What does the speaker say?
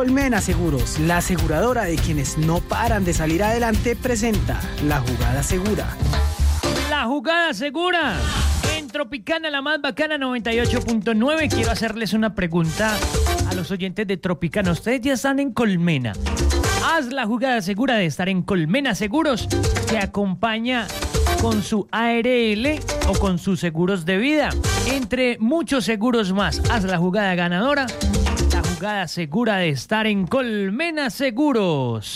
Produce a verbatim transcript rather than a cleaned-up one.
Colmena Seguros, la aseguradora de quienes no paran de salir adelante, presenta La Jugada Segura. La Jugada Segura. En Tropicana, la más bacana, noventa y ocho punto nueve. Quiero hacerles una pregunta a los oyentes de Tropicana. Ustedes ya están en Colmena. Haz la jugada segura de estar en Colmena Seguros, que acompaña con su A R L o con sus seguros de vida. Entre muchos seguros más, haz la jugada ganadora, la jugada segura de estar en Colmena Seguros.